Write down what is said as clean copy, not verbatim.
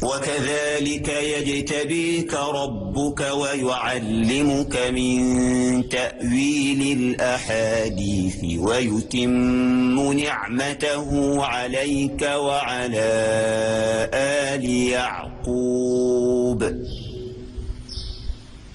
وكذلك يجتبيك ربك ويعلمك من تأويل الأحاديث ويتم نعمته عليك وعلى آل يعقوب